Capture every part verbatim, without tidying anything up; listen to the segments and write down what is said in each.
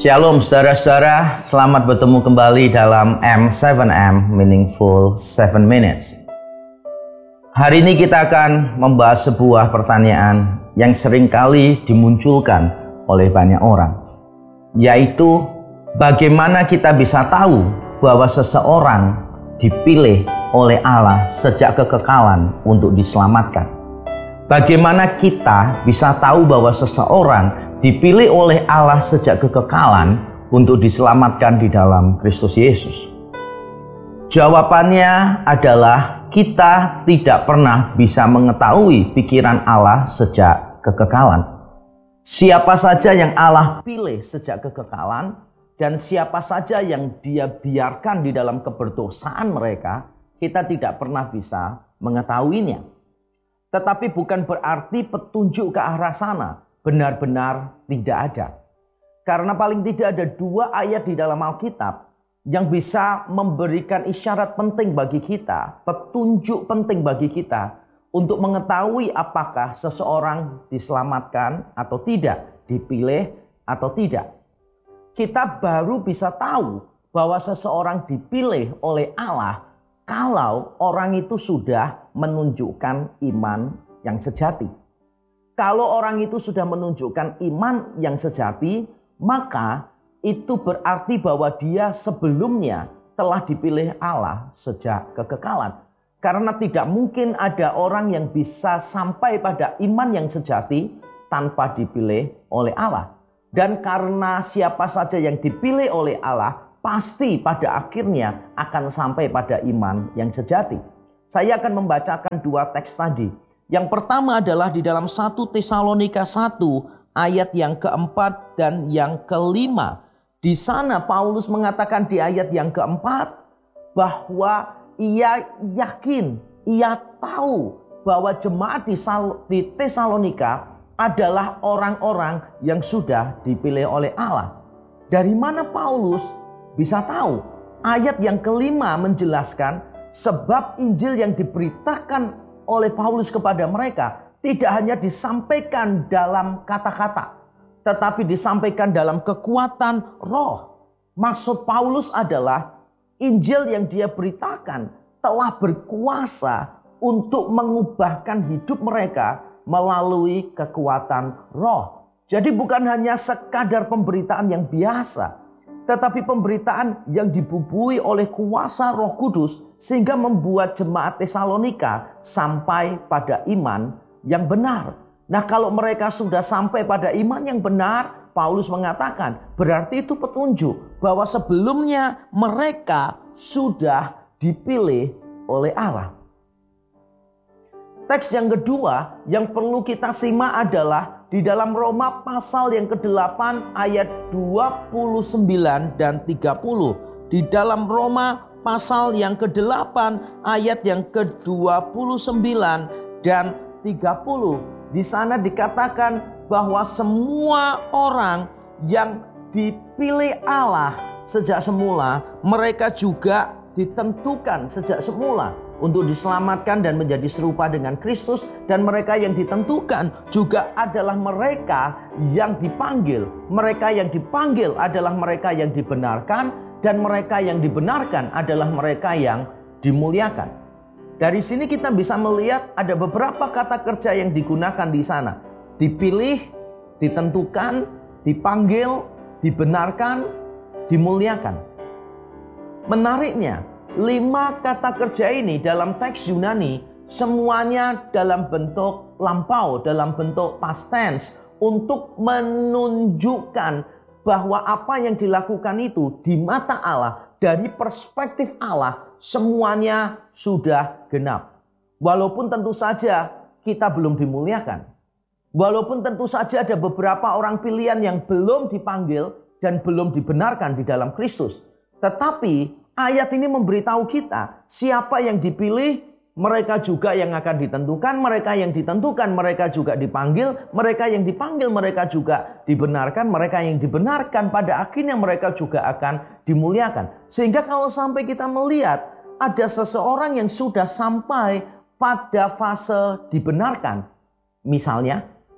Shalom saudara-saudara, selamat bertemu kembali dalam M tujuh M Meaningful tujuh Minutes. Hari ini kita akan membahas sebuah pertanyaan yang seringkali dimunculkan oleh banyak orang, yaitu bagaimana kita bisa tahu bahwa seseorang dipilih oleh Allah sejak kekekalan untuk diselamatkan. Bagaimana kita bisa tahu bahwa seseorang dipilih oleh Allah sejak kekekalan untuk diselamatkan di dalam Kristus Yesus? Jawabannya adalah kita tidak pernah bisa mengetahui pikiran Allah sejak kekekalan. Siapa saja yang Allah pilih sejak kekekalan dan siapa saja yang Dia biarkan di dalam keberdosaan mereka, kita tidak pernah bisa mengetahuinya. Tetapi bukan berarti petunjuk ke arah sana benar-benar tidak ada. Karena paling tidak ada dua ayat di dalam Alkitab yang bisa memberikan isyarat penting bagi kita, petunjuk penting bagi kita untuk mengetahui apakah seseorang diselamatkan atau tidak, dipilih atau tidak. Kita baru bisa tahu bahwa seseorang dipilih oleh Allah kalau orang itu sudah menunjukkan iman yang sejati. Kalau orang itu sudah menunjukkan iman yang sejati, maka itu berarti bahwa dia sebelumnya telah dipilih Allah sejak kekekalan. Karena tidak mungkin ada orang yang bisa sampai pada iman yang sejati tanpa dipilih oleh Allah. Dan karena siapa saja yang dipilih oleh Allah, pasti pada akhirnya akan sampai pada iman yang sejati. Saya akan membacakan dua teks tadi. Yang pertama adalah di dalam satu Tesalonika satu ayat yang keempat dan yang kelima. Di sana Paulus mengatakan di ayat yang keempat bahwa ia yakin, ia tahu bahwa jemaat di, di Tesalonika adalah orang-orang yang sudah dipilih oleh Allah. Dari mana Paulus bisa tahu? Ayat yang kelima menjelaskan sebab Injil yang diberitakan oleh Paulus kepada mereka tidak hanya disampaikan dalam kata-kata, tetapi disampaikan dalam kekuatan roh. Maksud Paulus adalah Injil yang dia beritakan telah berkuasa untuk mengubahkan hidup mereka melalui kekuatan roh. Jadi bukan hanya sekadar pemberitaan yang biasa, tetapi pemberitaan yang dibubuhi oleh kuasa Roh Kudus sehingga membuat jemaat Tesalonika sampai pada iman yang benar. Nah, kalau mereka sudah sampai pada iman yang benar, Paulus mengatakan berarti itu petunjuk bahwa sebelumnya mereka sudah dipilih oleh Allah. Teks yang kedua yang perlu kita simak adalah di dalam Roma pasal yang kedelapan ayat dua puluh sembilan dan tiga puluh. Di dalam Roma pasal yang kedelapan ayat yang ke dua puluh sembilan dan tiga puluh. Di sana dikatakan bahwa semua orang yang dipilih Allah sejak semula, mereka juga ditentukan sejak semula untuk diselamatkan dan menjadi serupa dengan Kristus. Dan mereka yang ditentukan juga adalah mereka yang dipanggil. Mereka yang dipanggil adalah mereka yang dibenarkan. Dan mereka yang dibenarkan adalah mereka yang dimuliakan. Dari sini kita bisa melihat ada beberapa kata kerja yang digunakan di sana. Dipilih, ditentukan, dipanggil, dibenarkan, dimuliakan. Menariknya, lima kata kerja ini dalam teks Yunani semuanya dalam bentuk lampau, dalam bentuk past tense untuk menunjukkan bahwa apa yang dilakukan itu di mata Allah, dari perspektif Allah, semuanya sudah genap. Walaupun tentu saja kita belum dimuliakan. Walaupun tentu saja ada beberapa orang pilihan yang belum dipanggil dan belum dibenarkan di dalam Kristus. Tetapi ayat ini memberitahu kita siapa yang dipilih, mereka juga yang akan ditentukan, mereka yang ditentukan, mereka juga dipanggil, mereka yang dipanggil, mereka juga dibenarkan, mereka yang dibenarkan pada akhirnya mereka juga akan dimuliakan. Sehingga kalau sampai kita melihat ada seseorang yang sudah sampai pada fase dibenarkan, misalnya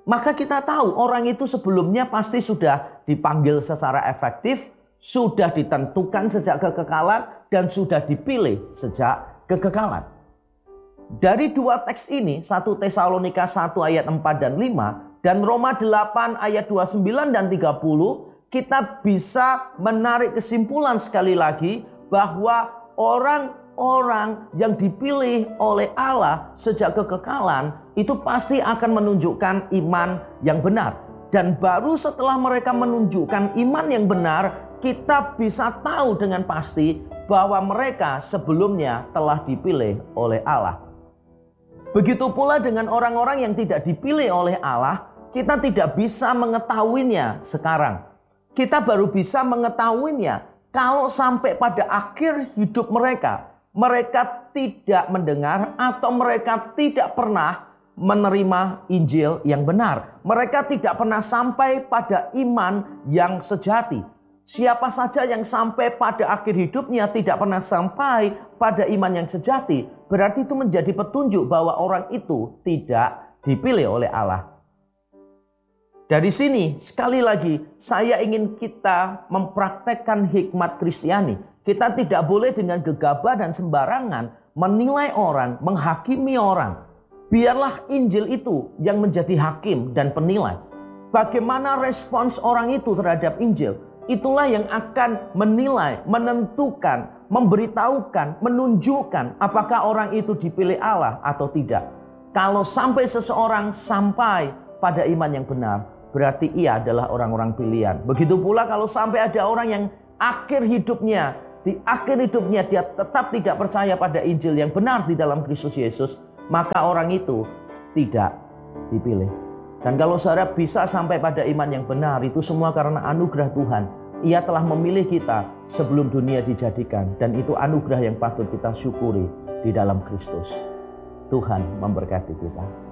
maka kita tahu orang itu sebelumnya pasti sudah dipanggil secara efektif, sudah ditentukan sejak kekekalan, dan sudah dipilih sejak kekekalan. Dari dua teks ini, satu Tesalonika satu ayat empat dan lima, dan Roma delapan ayat dua puluh sembilan dan tiga puluh, kita bisa menarik kesimpulan sekali lagi bahwa orang-orang yang dipilih oleh Allah sejak kekekalan itu pasti akan menunjukkan iman yang benar. Dan baru setelah mereka menunjukkan iman yang benar, kita bisa tahu dengan pasti bahwa mereka sebelumnya telah dipilih oleh Allah. Begitu pula dengan orang-orang yang tidak dipilih oleh Allah, kita tidak bisa mengetahuinya sekarang. Kita baru bisa mengetahuinya kalau sampai pada akhir hidup mereka, mereka tidak mendengar atau mereka tidak pernah menerima Injil yang benar. Mereka tidak pernah sampai pada iman yang sejati. Siapa saja yang sampai pada akhir hidupnya tidak pernah sampai pada iman yang sejati, berarti itu menjadi petunjuk bahwa orang itu tidak dipilih oleh Allah. Dari sini, sekali lagi, saya ingin kita mempraktekkan hikmat Kristiani. Kita tidak boleh dengan gegabah dan sembarangan menilai orang, menghakimi orang. Biarlah Injil itu yang menjadi hakim dan penilai. Bagaimana respons orang itu terhadap Injil, itulah yang akan menilai, menentukan, memberitahukan, menunjukkan apakah orang itu dipilih Allah atau tidak. Kalau sampai seseorang sampai pada iman yang benar, berarti ia adalah orang-orang pilihan. Begitu pula kalau sampai ada orang yang akhir hidupnya, di akhir hidupnya dia tetap tidak percaya pada Injil yang benar di dalam Kristus Yesus, maka orang itu tidak dipilih. Dan kalau saudara bisa sampai pada iman yang benar, itu semua karena anugerah Tuhan. Ia telah memilih kita sebelum dunia dijadikan, dan itu anugerah yang patut kita syukuri di dalam Kristus. Tuhan memberkati kita.